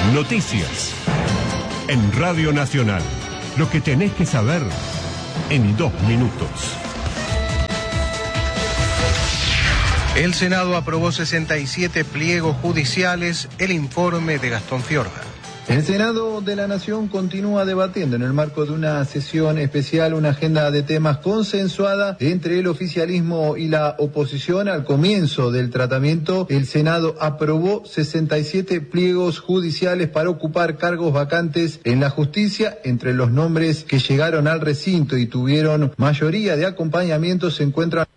Noticias. En Radio Nacional. Lo que tenés que saber en 2 minutos. El Senado aprobó 67 pliegos judiciales. El informe de Gastón Fiorda. El Senado de la Nación continúa debatiendo en el marco de una sesión especial una agenda de temas consensuada entre el oficialismo y la oposición. Al comienzo del tratamiento, el Senado aprobó 67 pliegos judiciales para ocupar cargos vacantes en la justicia. Entre los nombres que llegaron al recinto y tuvieron mayoría de acompañamiento se encuentran